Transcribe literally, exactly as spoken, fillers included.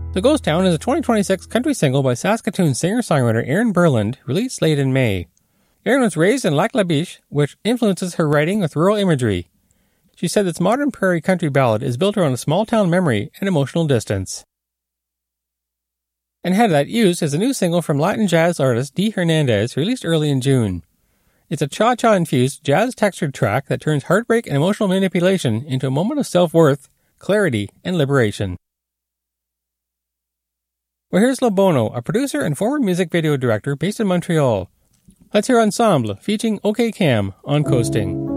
The Ghost Town is a twenty twenty-six country single by Saskatoon singer-songwriter Erin Berland, released late in May. Erin was raised in Lac La Biche, which influences her writing with rural imagery. She said this modern prairie country ballad is built around a small-town memory and emotional distance. And Had That Used is a new single from Latin jazz artist Dee Hernandez, released early in June. It's a cha-cha-infused, jazz-textured track that turns heartbreak and emotional manipulation into a moment of self-worth, clarity, and liberation. Well, here's La Bono, a producer and former music video director based in Montreal. Let's hear Ensemble, featuring OK Cam, on Coasting.